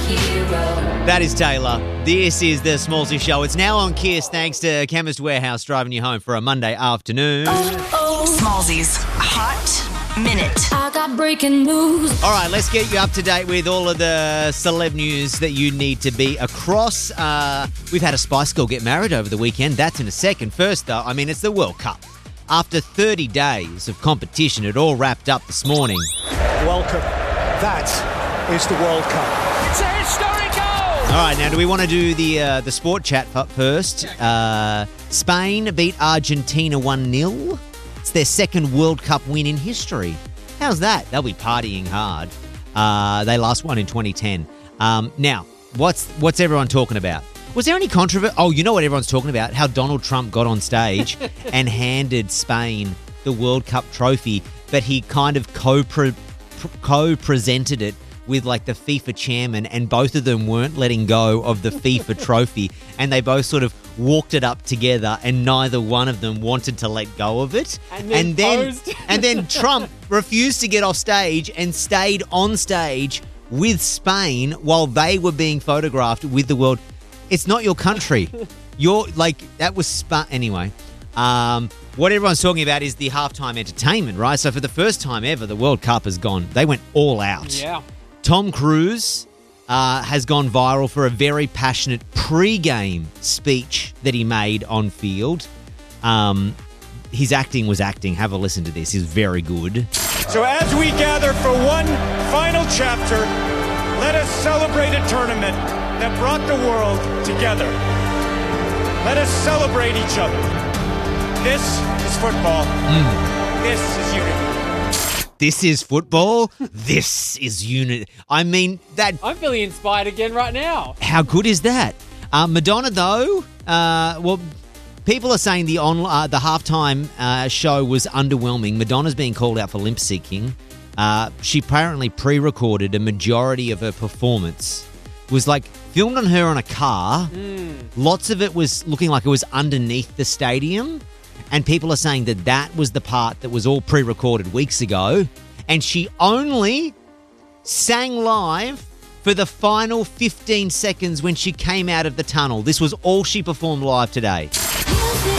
That is Taylor. This is the Smallsy Show. It's now on Kiss thanks to Chemist Warehouse driving you home for a Monday afternoon. Smallsy's Hot Minute. I got breaking news. All right, let's get you up to date with all of the celeb news that you need to be across. We've had a Spice Girl get married over the weekend. That's in a second. First, though, it's the World Cup. After 30 days of competition, it all wrapped up this morning. Welcome. That is the World Cup. It's a historic goal! All right, now do we want to do the sport chat first? Spain beat Argentina 1-0. It's their second World Cup win in history. How's that? They'll be partying hard. They last won in 2010. Now, what's everyone talking about? Was there any controversy? Oh, you know what everyone's talking about? How Donald Trump got on stage and handed Spain the World Cup trophy, but he kind of co-presented it with like the FIFA chairman, and both of them weren't letting go of the FIFA trophy, and they both sort of walked it up together, and neither one of them wanted to let go of it. And then Trump refused to get off stage and stayed on stage with Spain while they were being photographed with the world. It's not your country. That was anyway. What everyone's talking about is the halftime entertainment, right? So for the first time ever, the World Cup has gone. They went all out. Yeah. Tom Cruise has gone viral for a very passionate pre-game speech that he made on field. His acting was acting. Have a listen to this. He's very good. So as we gather for one final chapter, let us celebrate a tournament that brought the world together. Let us celebrate each other. This is football. This is unity. This is football. This is unity. I'm feeling inspired again right now. How good is that? Madonna, though, people are saying the halftime show was underwhelming. Madonna's being called out for lip syncing. She apparently pre-recorded a majority of her performance. It was filmed on her on a car. Lots of it was looking like it was underneath the stadium. And people are saying that was the part that was all pre-recorded weeks ago. And she only sang live for the final 15 seconds when she came out of the tunnel. This was all she performed live today.